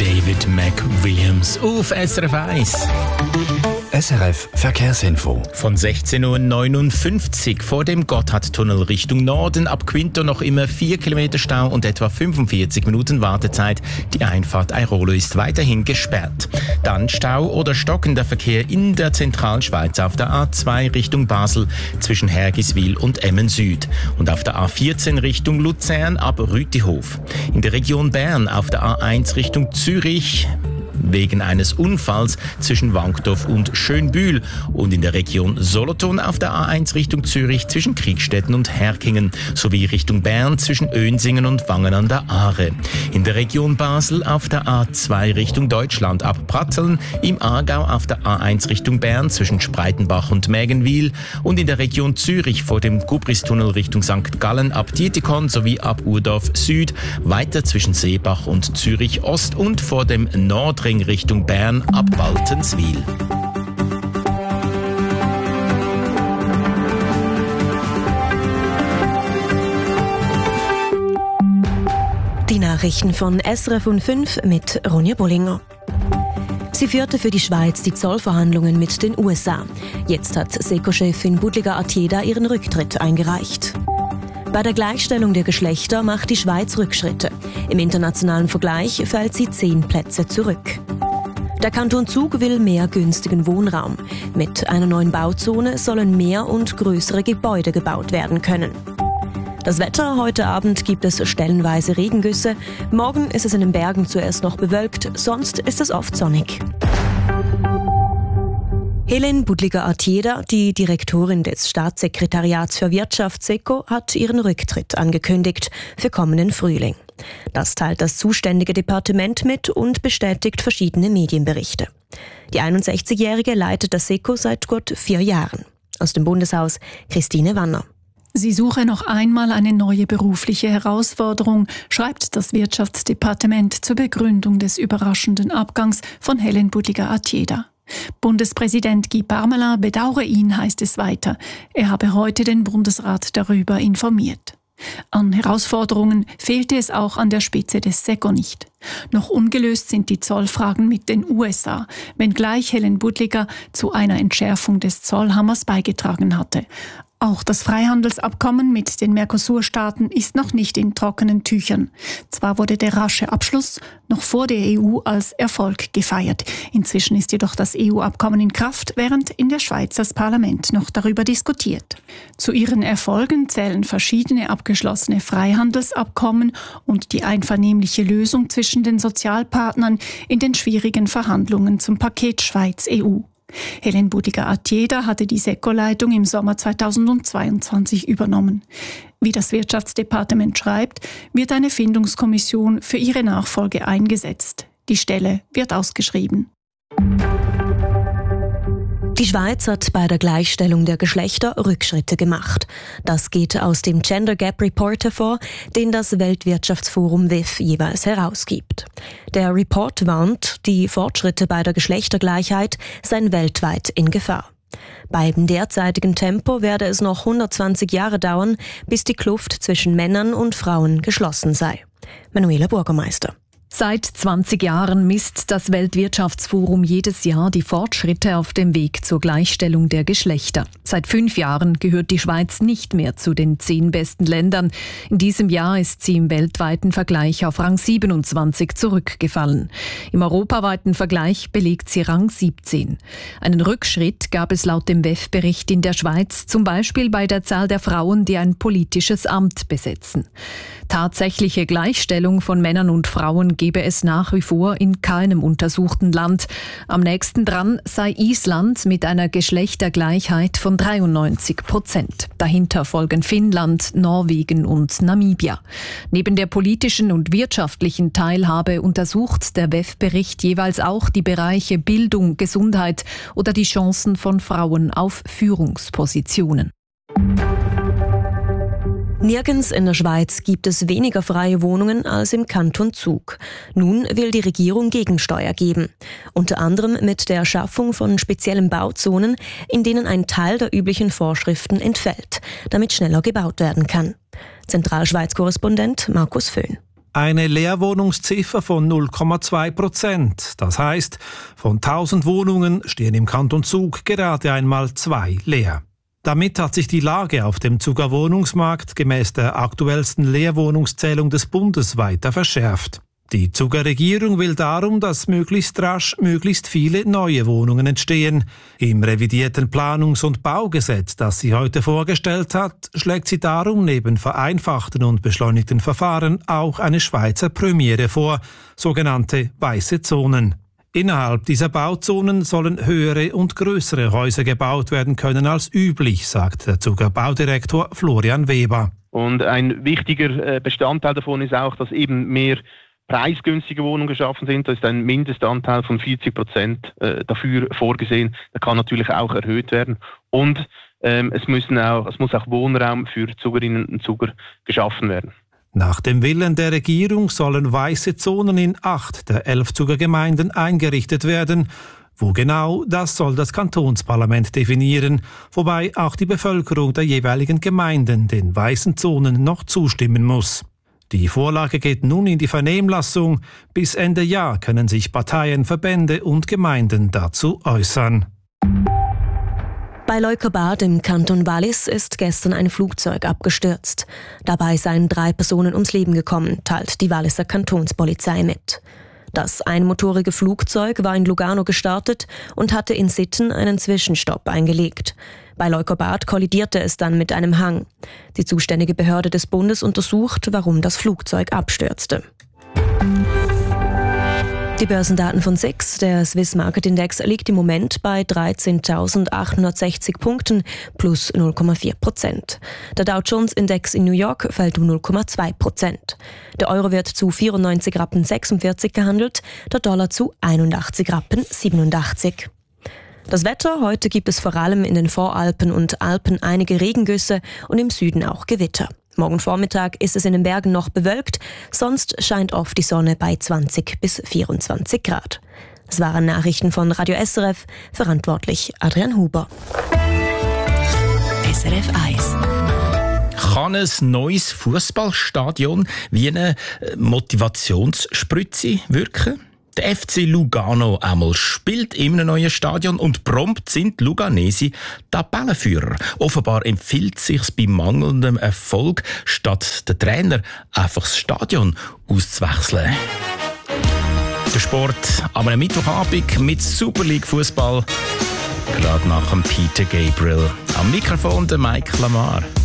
David McWilliams auf SRF 1. SRF Verkehrsinfo. Von 16.59 Uhr vor dem Gotthardtunnel Richtung Norden, ab Quinto noch immer 4 Kilometer Stau und etwa 45 Minuten Wartezeit. Die Einfahrt Airolo ist weiterhin gesperrt. Dann Stau oder stockender Verkehr in der Zentralschweiz auf der A2 Richtung Basel zwischen Hergiswil und Emmen Süd und auf der A14 Richtung Luzern ab Rütihof. In der Region Bern auf der A1 Richtung Zürich wegen eines Unfalls zwischen Wankdorf und Schönbühl und in der Region Solothurn auf der A1 Richtung Zürich zwischen Kriegstetten und Herkingen sowie Richtung Bern zwischen Önsingen und Wangen an der Aare. In der Region Basel auf der A2 Richtung Deutschland ab Pratteln, im Aargau auf der A1 Richtung Bern zwischen Spreitenbach und Mägenwil und in der Region Zürich vor dem Gubristunnel Richtung St. Gallen ab Dietikon sowie ab Urdorf Süd, weiter zwischen Seebach und Zürich Ost und vor dem Nordring Richtung Bern ab Waltenswil. Die Nachrichten von SRF und 5 mit Ronja Bollinger. Sie führte für die Schweiz die Zollverhandlungen mit den USA. Jetzt hat SECO-Chefin Budliger Attieda ihren Rücktritt eingereicht. Bei der Gleichstellung der Geschlechter macht die Schweiz Rückschritte. Im internationalen Vergleich fällt sie 10 Plätze zurück. Der Kanton Zug will mehr günstigen Wohnraum. Mit einer neuen Bauzone sollen mehr und größere Gebäude gebaut werden können. Das Wetter: Heute Abend gibt es stellenweise Regengüsse. Morgen ist es in den Bergen zuerst noch bewölkt, sonst ist es oft sonnig. Helen Budliger-Attieda, die Direktorin des Staatssekretariats für Wirtschaft SECO, hat ihren Rücktritt angekündigt für kommenden Frühling. Das teilt das zuständige Departement mit und bestätigt verschiedene Medienberichte. Die 61-Jährige leitet das SECO seit gut 4 Jahren. Aus dem Bundeshaus Christine Wanner. Sie suche noch einmal eine neue berufliche Herausforderung, schreibt das Wirtschaftsdepartement zur Begründung des überraschenden Abgangs von Helen Budliger-Attieda. Bundespräsident Guy Parmelin bedauere ihn, heißt es weiter. Er habe heute den Bundesrat darüber informiert. An Herausforderungen fehlte es auch an der Spitze des SECO nicht. Noch ungelöst sind die Zollfragen mit den USA, wenngleich Helen Budliger zu einer Entschärfung des Zollhammers beigetragen hatte. Auch das Freihandelsabkommen mit den Mercosur-Staaten ist noch nicht in trockenen Tüchern. Zwar wurde der rasche Abschluss noch vor der EU als Erfolg gefeiert. Inzwischen ist jedoch das EU-Abkommen in Kraft, während in der Schweiz das Parlament noch darüber diskutiert. Zu ihren Erfolgen zählen verschiedene abgeschlossene Freihandelsabkommen und die einvernehmliche Lösung zwischen den Sozialpartnern in den schwierigen Verhandlungen zum Paket Schweiz-EU. Helen Budliger-Attieda hatte die SECO-Leitung im Sommer 2022 übernommen. Wie das Wirtschaftsdepartement schreibt, wird eine Findungskommission für ihre Nachfolge eingesetzt. Die Stelle wird ausgeschrieben. Die Schweiz hat bei der Gleichstellung der Geschlechter Rückschritte gemacht. Das geht aus dem Gender Gap Report hervor, den das Weltwirtschaftsforum WIF jeweils herausgibt. Der Report warnt, die Fortschritte bei der Geschlechtergleichheit seien weltweit in Gefahr. Beim derzeitigen Tempo werde es noch 120 Jahre dauern, bis die Kluft zwischen Männern und Frauen geschlossen sei. Manuela Burgermeister. Seit 20 Jahren misst das Weltwirtschaftsforum jedes Jahr die Fortschritte auf dem Weg zur Gleichstellung der Geschlechter. Seit 5 Jahren gehört die Schweiz nicht mehr zu den 10 besten Ländern. In diesem Jahr ist sie im weltweiten Vergleich auf Rang 27 zurückgefallen. Im europaweiten Vergleich belegt sie Rang 17. Einen Rückschritt gab es laut dem WEF-Bericht in der Schweiz, zum Beispiel bei der Zahl der Frauen, die ein politisches Amt besetzen. Tatsächliche Gleichstellung von Männern und Frauen gebe es nach wie vor in keinem untersuchten Land. Am nächsten dran sei Island mit einer Geschlechtergleichheit von 93%. Dahinter folgen Finnland, Norwegen und Namibia. Neben der politischen und wirtschaftlichen Teilhabe untersucht der WEF-Bericht jeweils auch die Bereiche Bildung, Gesundheit oder die Chancen von Frauen auf Führungspositionen. Nirgends in der Schweiz gibt es weniger freie Wohnungen als im Kanton Zug. Nun will die Regierung Gegensteuer geben. Unter anderem mit der Schaffung von speziellen Bauzonen, in denen ein Teil der üblichen Vorschriften entfällt, damit schneller gebaut werden kann. Zentralschweiz-Korrespondent Markus Föhn. Eine Leerwohnungsziffer von 0,2%. Das heisst, von 1000 Wohnungen stehen im Kanton Zug gerade einmal 2 leer. Damit hat sich die Lage auf dem Zuger Wohnungsmarkt gemäß der aktuellsten Leerwohnungszählung des Bundes weiter verschärft. Die Zuger Regierung will darum, dass möglichst rasch möglichst viele neue Wohnungen entstehen. Im revidierten Planungs- und Baugesetz, das sie heute vorgestellt hat, schlägt sie darum neben vereinfachten und beschleunigten Verfahren auch eine Schweizer Premiere vor, sogenannte weiße Zonen. Innerhalb dieser Bauzonen sollen höhere und größere Häuser gebaut werden können als üblich, sagt der Zuger Baudirektor Florian Weber. Und ein wichtiger Bestandteil davon ist auch, dass eben mehr preisgünstige Wohnungen geschaffen sind. Da ist ein Mindestanteil von 40% dafür vorgesehen. Der kann natürlich auch erhöht werden. Und es muss auch Wohnraum für Zugerinnen und Zuger geschaffen werden. Nach dem Willen der Regierung sollen weiße Zonen in 8 der 11 Zuger Gemeinden eingerichtet werden. Wo genau, das soll das Kantonsparlament definieren, wobei auch die Bevölkerung der jeweiligen Gemeinden den weißen Zonen noch zustimmen muss. Die Vorlage geht nun in die Vernehmlassung. Bis Ende Jahr können sich Parteien, Verbände und Gemeinden dazu äußern. Bei Leukerbad im Kanton Wallis ist gestern ein Flugzeug abgestürzt. Dabei seien 3 Personen ums Leben gekommen, teilt die Walliser Kantonspolizei mit. Das einmotorige Flugzeug war in Lugano gestartet und hatte in Sitten einen Zwischenstopp eingelegt. Bei Leukerbad kollidierte es dann mit einem Hang. Die zuständige Behörde des Bundes untersucht, warum das Flugzeug abstürzte. Die Börsendaten von SIX, der Swiss Market Index, liegt im Moment bei 13.860 Punkten plus 0,4%. Der Dow Jones Index in New York fällt um 0,2%. Der Euro wird zu 94,46 Rappen gehandelt, der Dollar zu 81,87 Rappen. Das Wetter: Heute gibt es vor allem in den Voralpen und Alpen einige Regengüsse und im Süden auch Gewitter. Morgen Vormittag ist es in den Bergen noch bewölkt, sonst scheint oft die Sonne bei 20 bis 24 Grad. Das waren Nachrichten von Radio SRF, verantwortlich Adrian Huber. SRF 1. Kann ein neues Fußballstadion wie eine Motivationsspritze wirken? Der FC Lugano einmal spielt in einem neuen Stadion und prompt sind die Luganesi Tabellenführer. Offenbar empfiehlt es sich bei mangelndem Erfolg, statt der Trainer einfach das Stadion auszuwechseln. Der Sport am Mittwochabend mit Super League Fußball. Gerade nach dem Peter Gabriel. Am Mikrofon der Mike Lamar.